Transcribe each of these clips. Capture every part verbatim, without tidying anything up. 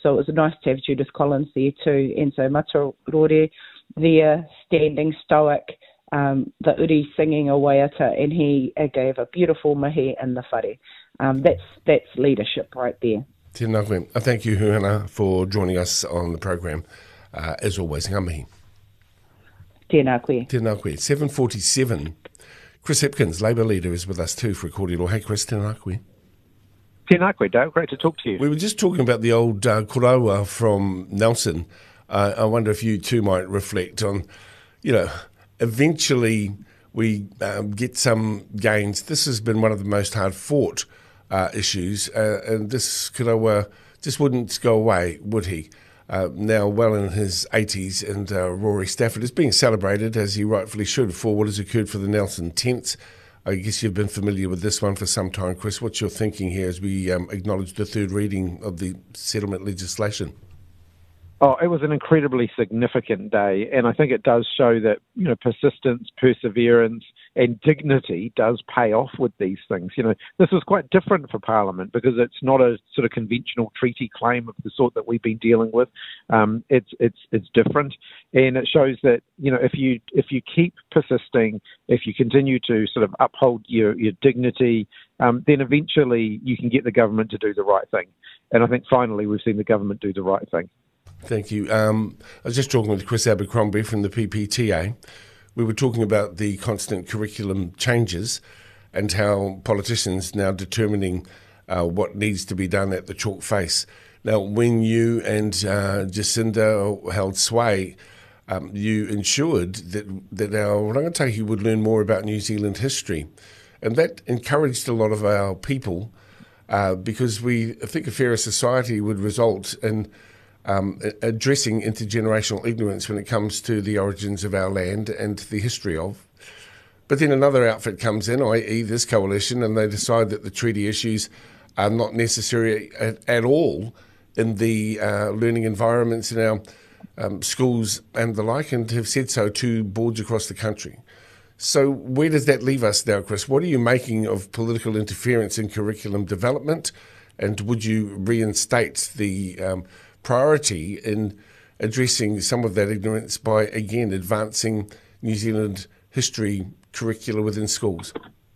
So it was nice to have Judith Collins there too. Enzo Matarore there, standing stoic, um, the uri singing a waiata, and he uh, gave a beautiful mahi in the whare. Um, that's, that's leadership right there. Tēnā koe. Uh, Thank you, Huana, for joining us on the program. Uh, as always, ngā mihi. Tēnā koe. Tēnā koe. seven forty-seven. Chris Hipkins, Labour leader, is with us too for a kōrero. Hey, Chris, tēnā koe. Tēnā koe, Dale. Great to talk to you. We were just talking about the old uh, kōraua from Nelson. Uh, I wonder if you too might reflect on, you know, eventually we um, get some gains. This has been one of the most hard-fought uh, issues, uh, and this kōraua just wouldn't go away, would he? Uh, now well in his eighties, and uh, Rory Stafford is being celebrated, as he rightfully should, for what has occurred for the Nelson Tents. I guess you've been familiar with this one for some time, Chris. What's your thinking here as we um, acknowledge the third reading of the settlement legislation? Oh, it was an incredibly significant day, and I think it does show that, you know, persistence, perseverance, and dignity does pay off with these things. You know, this is quite different for Parliament because it's not a sort of conventional treaty claim of the sort that we've been dealing with. Um, it's it's it's different, and it shows that, you know, if you if you keep persisting, if you continue to sort of uphold your your dignity, um, then eventually you can get the government to do the right thing. And I think finally we've seen the government do the right thing. Thank you. Um, I was just talking with Chris Abercrombie from the P P T A. We were talking about the constant curriculum changes and how politicians now determining uh, what needs to be done at the chalk face. Now, when you and uh, Jacinda held sway, um, you ensured that, that our rangatahi would learn more about New Zealand history. And that encouraged a lot of our people uh, because we think a fairer society would result in Um, addressing intergenerational ignorance when it comes to the origins of our land and the history of. But then another outfit comes in, that is this coalition, and they decide that the treaty issues are not necessary at, at all in the uh, learning environments in our um, schools and the like, and have said so to boards across the country. So where does that leave us now, Chris? What are you making of political interference in curriculum development, and would you reinstate the um, priority in addressing some of that ignorance by, again, advancing New Zealand history curricula within schools?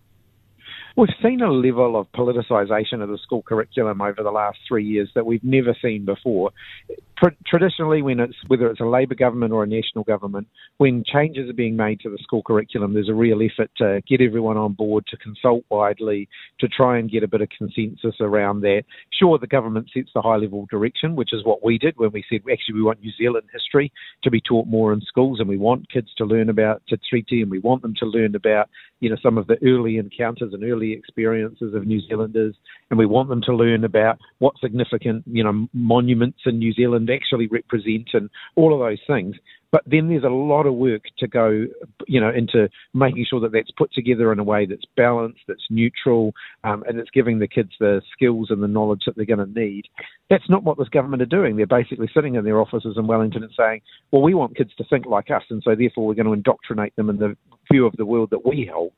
We've seen a level of politicisation of the school curriculum over the last three years that we've never seen before. Traditionally, when it's whether it's a Labour government or a national government, when changes are being made to the school curriculum, there's a real effort to get everyone on board, to consult widely, to try and get a bit of consensus around that. Sure, the government sets the high-level direction, which is what we did when we said, actually, we want New Zealand history to be taught more in schools, and we want kids to learn about Te Tiriti, and we want them to learn about, you know, some of the early encounters and early experiences of New Zealanders, and we want them to learn about what significant, you know, monuments in New Zealand actually represent and all of those things. But then there's a lot of work to go, you know, into making sure that that's put together in a way that's balanced, that's neutral, um, and it's giving the kids the skills and the knowledge that they're going to need. That's not what this government are doing. They're basically sitting in their offices in Wellington and saying, well, we want kids to think like us, and so therefore we're going to indoctrinate them in the view of the world that we hold.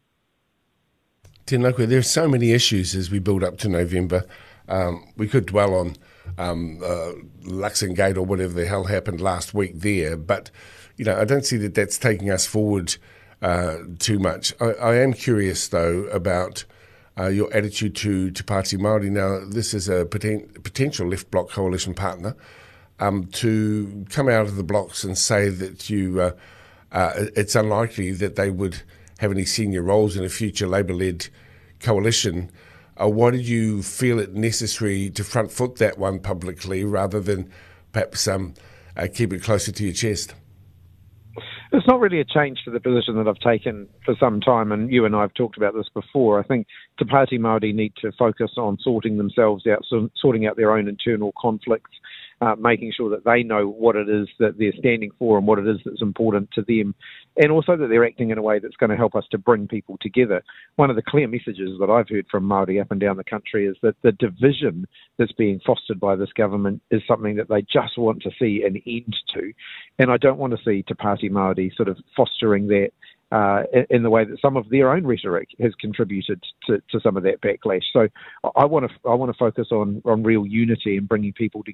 Tēnā koe, there are so many issues as we build up to November. Um, we could dwell on um, uh, Luxon Gate or whatever the hell happened last week there, but you know, I don't see that that's taking us forward uh, too much. I, I am curious though about uh, your attitude to Te Pāti Māori. Now, this is a poten- potential left bloc coalition partner um, to come out of the blocks and say that you uh, uh, it's unlikely that they would have any senior roles in a future Labour-led coalition. Uh, why did you feel it necessary to front foot that one publicly rather than perhaps um, uh, keep it closer to your chest? It's not really a change to the position that I've taken for some time, and you and I have talked about this before. I think Te Pāti Māori need to focus on sorting themselves out, so sorting out their own internal conflicts, uh, making sure that they know what it is that they're standing for and what it is that's important to them, and also that they're acting in a way that's going to help us to bring people together. One of the clear messages that I've heard from Māori up and down the country is that the division that's being fostered by this government is something that they just want to see an end to, and I don't want to see Te Pāti Māori sort of fostering that uh, in the way that some of their own rhetoric has contributed to, to some of that backlash. So I want to I want to focus on, on real unity and bringing people